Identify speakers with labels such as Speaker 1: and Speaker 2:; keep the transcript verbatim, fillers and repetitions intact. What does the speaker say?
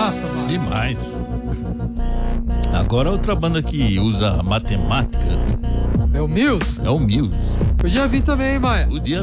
Speaker 1: bandaça, mano.
Speaker 2: Demais. Agora outra banda que usa matemática
Speaker 1: É o Mills?
Speaker 2: é o Muse.
Speaker 1: Eu já vi também, Maia.
Speaker 2: Podia